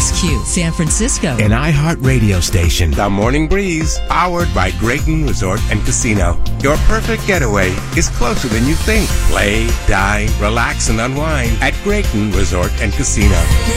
KSQ San Francisco. An iHeart radio station. The Morning Breeze, powered by Grayton Resort and Casino. Your perfect getaway is closer than you think. Play, dine, relax, and unwind at Grayton Resort and Casino.